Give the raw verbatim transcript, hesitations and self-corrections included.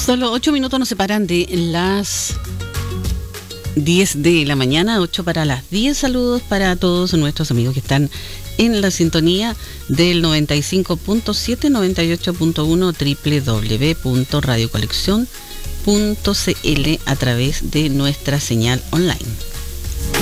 Solo ocho minutos nos separan de las diez de la mañana, ocho para las diez. Saludos para todos nuestros amigos que están en la sintonía del noventa y cinco punto siete, noventa y ocho punto uno, doble u doble u doble u punto radio colección punto c l a través de nuestra señal online.